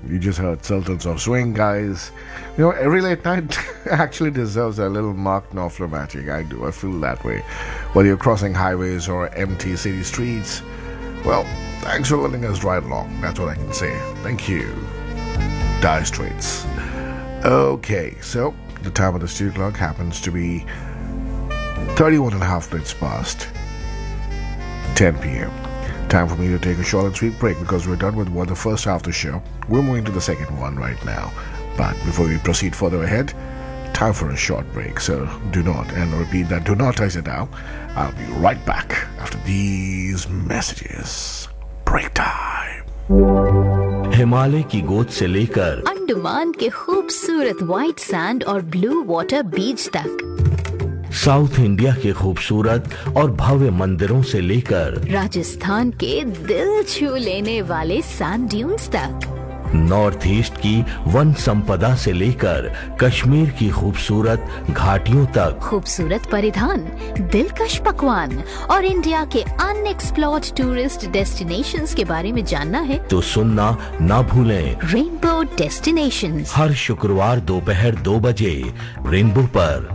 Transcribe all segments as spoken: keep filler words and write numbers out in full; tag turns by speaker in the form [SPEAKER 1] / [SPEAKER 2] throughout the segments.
[SPEAKER 1] You just heard Sultans of Swing, guys. You know, every late night actually deserves a little Mark Knopfler magic. I do. I feel that way. Whether you're crossing highways or empty city streets, well, thanks for letting us ride along. That's what I can say. Thank you. Dire Straits. Okay, so the time of the studio clock happens to be thirty-one and a half minutes past ten p.m. Time for me to take a short and sweet break because we're done with what the first half of the show. We're moving to the second one right now. But before we proceed further ahead, time for a short break. So do not, and I repeat that, do not exit now. I'll be right back after these messages. Break time.
[SPEAKER 2] Himalaya की गोद से लेकर
[SPEAKER 3] अंडमान के खूबसूरत white sand और blue water बीच तक,
[SPEAKER 2] south India के खूबसूरत और भव्य मंदिरों से लेकर
[SPEAKER 3] राजस्थान के दिल छू लेने वाले सैंड ड्यून्स तक,
[SPEAKER 2] नॉर्थ ईस्ट की वन संपदा से लेकर कश्मीर की खूबसूरत घाटियों तक,
[SPEAKER 3] खूबसूरत परिधान, दिलकश पकवान और इंडिया के अनएक्सप्लोर्ड टूरिस्ट डेस्टिनेशंस के बारे में जानना है
[SPEAKER 2] तो सुनना ना भूलें।
[SPEAKER 3] रेनबो डेस्टिनेशंस
[SPEAKER 2] हर शुक्रवार दोपहर दो बजे रेनबो पर।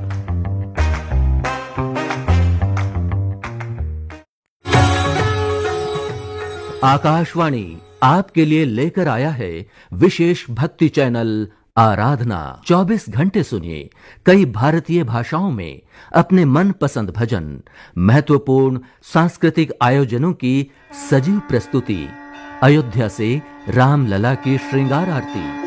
[SPEAKER 4] आकाशवाणी आपके लिए लेकर आया है विशेष भक्ति चैनल आराधना। चौबीस घंटे सुनिए कई भारतीय भाषाओं में अपने मनपसंद भजन, महत्वपूर्ण सांस्कृतिक आयोजनों की सजीव प्रस्तुति, अयोध्या से रामलला की श्रृंगार आरती,